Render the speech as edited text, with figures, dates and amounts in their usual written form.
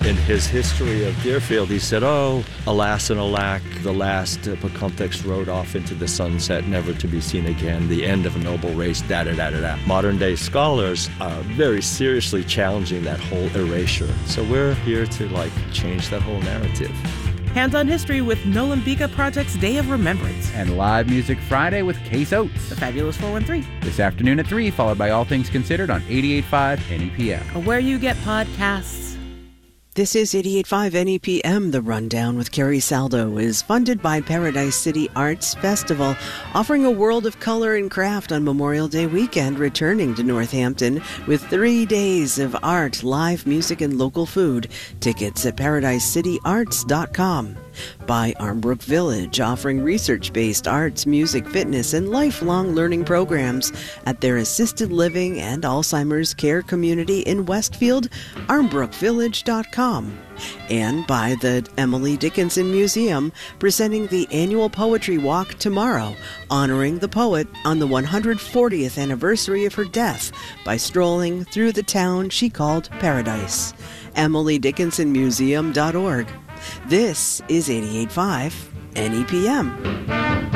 In his history of Deerfield, he said, oh, alas and alack, the last Pocumtucks rode off into the sunset, never to be seen again, the end of a noble race, da-da-da-da-da. Modern-day scholars are very seriously challenging that whole erasure. So we're here to, change that whole narrative. Hands-on History with Nolan Bika Project's Day of Remembrance. And Live Music Friday with Case Oates. The Fabulous 413. This afternoon at 3, followed by All Things Considered on 88.5 NEPM. Where you get podcasts. This is 88.5 NEPM. The Rundown with Carrie Saldo is funded by Paradise City Arts Festival, offering a world of color and craft on Memorial Day weekend, returning to Northampton with 3 days of art, live music, and local food. Tickets at ParadiseCityArts.com. By Armbrook Village, offering research-based arts, music, fitness, and lifelong learning programs at their assisted living and Alzheimer's care community in Westfield, armbrookvillage.com. And by the Emily Dickinson Museum, presenting the annual Poetry Walk tomorrow, honoring the poet on the 140th anniversary of her death by strolling through the town she called Paradise. EmilyDickinsonMuseum.org. This is 88.5 NEPM.